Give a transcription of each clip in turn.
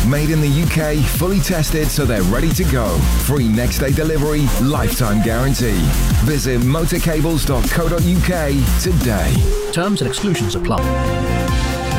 Made in the UK, fully tested so they're ready to go. Free next day delivery, lifetime guarantee. Visit motorcables.co.uk today. Terms and exclusions apply.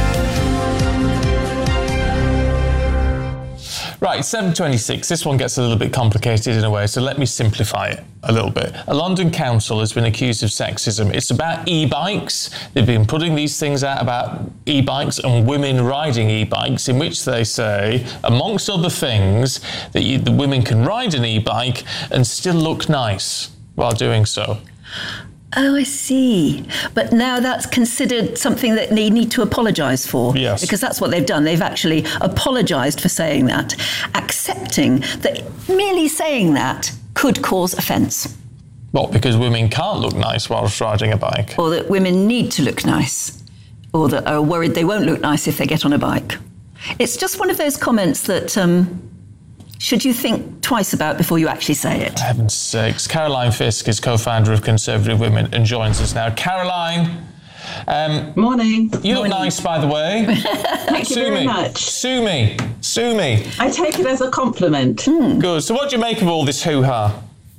Right, 7:26. This one gets a little bit complicated in a way, so let me simplify it a little bit. A London council has been accused of sexism. It's about e-bikes. They've been putting these things out about e-bikes and women riding e-bikes, in which they say, amongst other things, that the women can ride an e-bike and still look nice while doing so. Oh, I see. But now that's considered something that they need to apologise for. Yes. Because that's what they've done. They've actually apologised for saying that, accepting that merely saying that could cause offence. What, because women can't look nice whilst riding a bike? Or that women need to look nice, or that are worried they won't look nice if they get on a bike. It's just one of those comments that should you think twice about before you actually say it. For heaven's sakes. Caroline Fisk is co-founder of Conservative Women and joins us now. Caroline. Morning. You look nice, by the way. Thank you very much. Sue me. I take it as a compliment. Good. So what do you make of all this hoo-ha?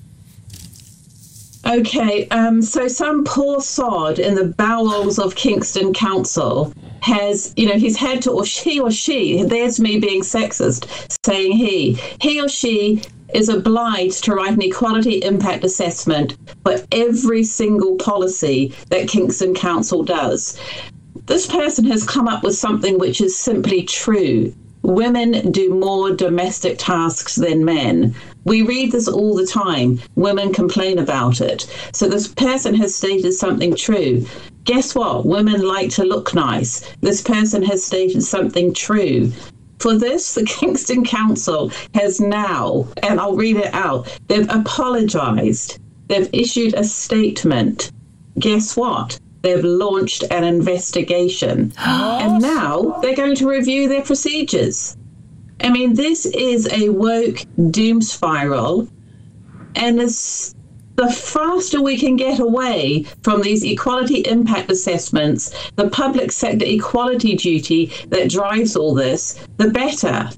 Okay, so some poor sod in the bowels of Kingston Council has, he's had to, or she, there's me being sexist, saying he or she is obliged to write an equality impact assessment for every single policy that Kingston Council does. This person has come up with something which is simply true. Women do more domestic tasks than men. We read this all the time. Women complain about it. So this person has stated something true. Guess what? Women like to look nice. This person has stated something true. For this, the Kingston Council has now, and I'll read it out, they've apologised. They've issued a statement. Guess what? They've launched an investigation. And now they're going to review their procedures. I mean, this is a woke doom spiral. And the faster we can get away from these equality impact assessments, the public sector equality duty that drives all this, the better.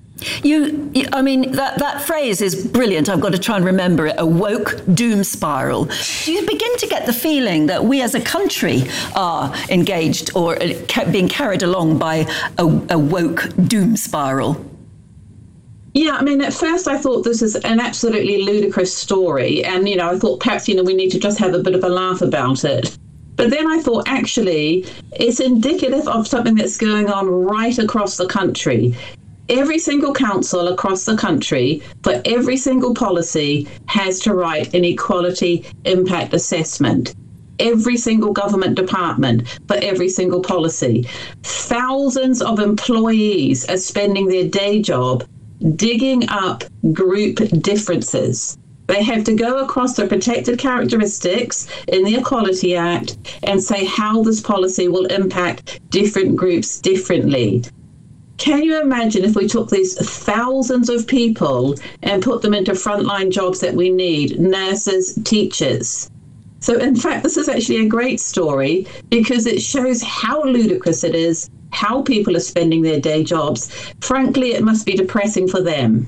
That phrase is brilliant. I've got to try and remember it. A woke doom spiral. You begin to get the feeling that we as a country are engaged or being carried along by a woke doom spiral. Yeah, I mean, at first I thought this is an absolutely ludicrous story. And, I thought perhaps, we need to just have a bit of a laugh about it. But then I thought, actually, it's indicative of something that's going on right across the country. Every single council across the country, for every single policy, has to write an equality impact assessment. Every single government department, for every single policy. Thousands of employees are spending their day job digging up group differences. They have to go across the protected characteristics in the Equality Act and say how this policy will impact different groups differently. Can you imagine if we took these thousands of people and put them into frontline jobs that we need, nurses, teachers? So, in fact, this is actually a great story because it shows how ludicrous it is, how people are spending their day jobs. Frankly, it must be depressing for them.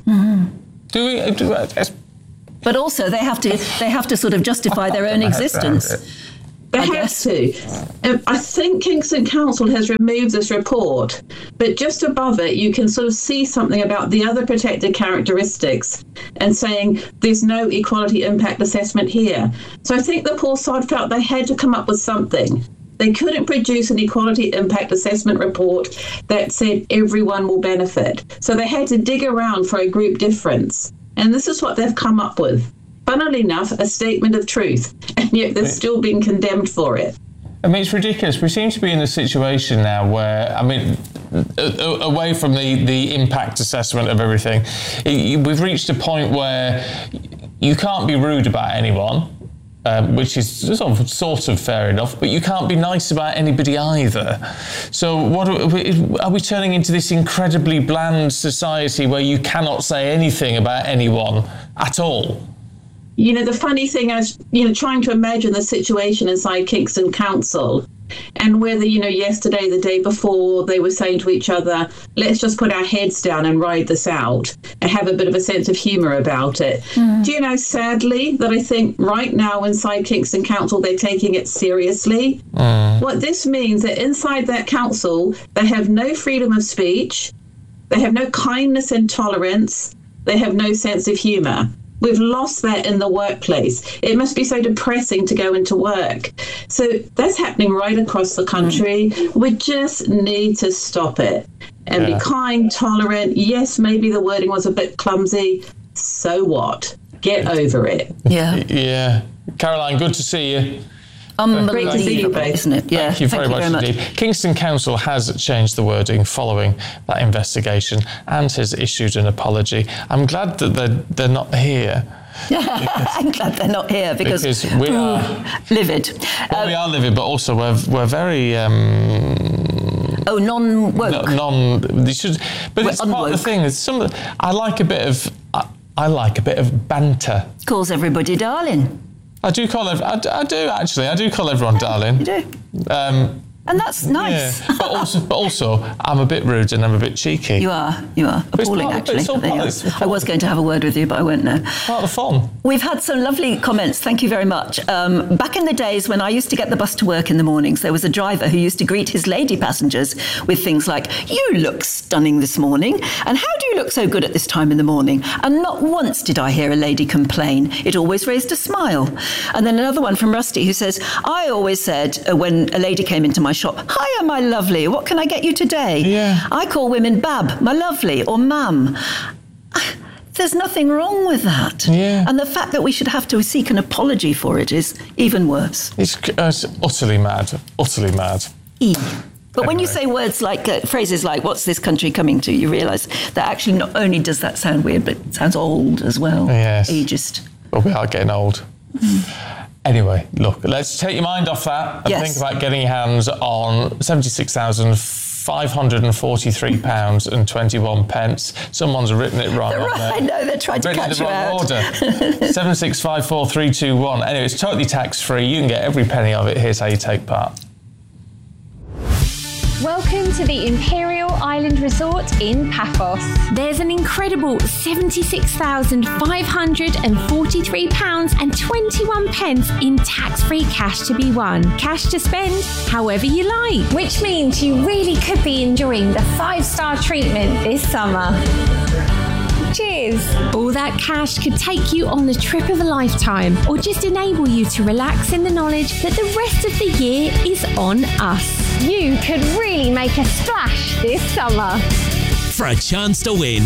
Mm-hmm. But also, they have to sort of justify their own existence. They have to. I think Kingston Council has removed this report, but just above it, you can sort of see something about the other protected characteristics and saying there's no equality impact assessment here. So I think the poor sod felt they had to come up with something. They couldn't produce an equality impact assessment report that said everyone will benefit. So they had to dig around for a group difference. And this is what they've come up with. Funnily enough, a statement of truth, and yet they're still being condemned for it. I mean, it's ridiculous. We seem to be in a situation now where, away from the impact assessment of everything, we've reached a point where you can't be rude about anyone, which is sort of fair enough, but you can't be nice about anybody either. So are we turning into this incredibly bland society where you cannot say anything about anyone at all? The funny thing is, trying to imagine the situation inside Kingston Council, And whether, yesterday, the day before, they were saying to each other, let's just put our heads down and ride this out and have a bit of a sense of humour about it. Do you know, sadly, that I think right now inside Kingston Council, they're taking it seriously. What this means that inside that council, they have no freedom of speech, they have no kindness and tolerance, they have no sense of humour. We've lost that in the workplace. It must be so depressing to go into work. So that's happening right across the country. We just need to stop it and be kind, tolerant. Yes, maybe the wording was a bit clumsy. So what? Get over it. Yeah. Caroline, good to see you. Unbelievable, isn't it? Yeah. Thank you very much indeed. Kingston Council has changed the wording following that investigation and has issued an apology. I'm glad that they're not here. I'm glad they're not here because we are livid. We are livid, but also we're very non-woke. They should, but it's part of the thing. It's I like a bit of banter. Calls everybody darling. I do call everyone darling. You do. And that's nice. Yeah. But also, I'm a bit rude and I'm a bit cheeky. You are appalling, actually. I was going to have a word with you, but I won't now. Part of the fun. We've had some lovely comments. Thank you very much. Back in the days when I used to get the bus to work in the mornings, there was a driver who used to greet his lady passengers with things like, "You look stunning this morning," and "How do you look so good at this time in the morning?" And not once did I hear a lady complain. It always raised a smile. And then another one from Rusty who says, "I always said when a lady came into my shop, 'Hiya, my lovely, what can I get you today?' Yeah. I call women Bab, my lovely, or Ma'am." There's nothing wrong with that. Yeah. And the fact that we should have to seek an apology for it is even worse. It's utterly mad. But when you say words like, phrases like, "What's this country coming to?" you realise that actually not only does that sound weird, but it sounds old as well. Yes. Ageist. Well, we are getting old. Anyway, look, let's take your mind off that and think about getting your hands on £76,543.21. Someone's written it wrong. I know, they're trying to catch you out. Order. 7654321. Anyway, it's totally tax-free. You can get every penny of it. Here's how you take part. Welcome to the Imperial Island Resort in Paphos. There's an incredible £76,543.21 in tax-free cash to be won. Cash to spend however you like. Which means you really could be enjoying the 5-star treatment this summer. Cheers! All that cash could take you on the trip of a lifetime or just enable you to relax in the knowledge that the rest of the year is on us. You could really make a splash this summer. For a chance to win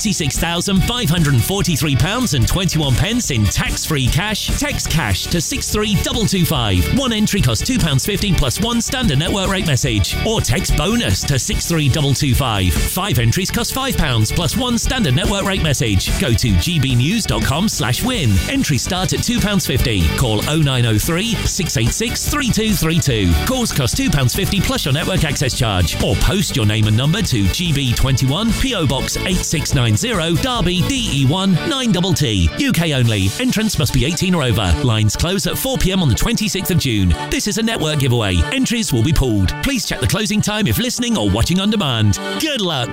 £76,543.21 in tax-free cash, text cash to 63225. One entry costs £2.50 plus one standard network rate message. Or text bonus to 63225. 5 entries cost £5 plus one standard network rate message. Go to gbnews.com/win. Entries start at £2.50. Call 0903 686 3232. Calls cost £2.50 plus your network access charge. Or post your name and number to GB21 PO Box 8690 Derby DE1 9TT. UK only. Entrance must be 18 or over. Lines close at 4 p.m. on the 26th of June. This is a network giveaway. Entries will be pulled. Please check the closing time if listening or watching on demand. Good luck.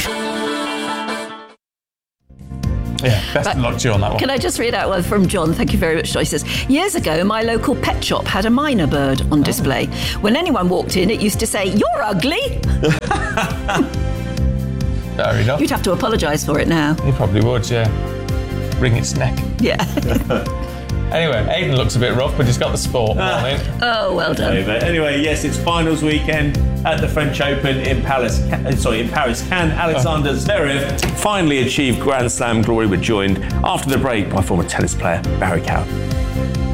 Yeah, best of luck to you on that one. Can I just read out one from John? Thank you very much, Joyce. He says, "Years ago, my local pet shop had a myna bird on display. When anyone walked in, it used to say, 'You're ugly.'" Fair enough. You'd have to apologise for it now. You probably would, yeah. Wring its neck. Yeah. Anyway, Aidan looks a bit rough, but he's got the sport. Oh, well done. Anyway, yes, it's finals weekend at the French Open in Paris. Can Alexander Zverev finally achieve Grand Slam glory? We're joined after the break by former tennis player Barry Coward.